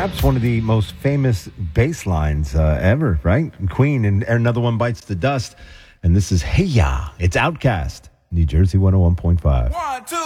perhaps one of the most famous bass lines ever, right? Queen, and Another One Bites the Dust. And this is Hey Ya. It's Outkast, New Jersey 101.5. 1, 2.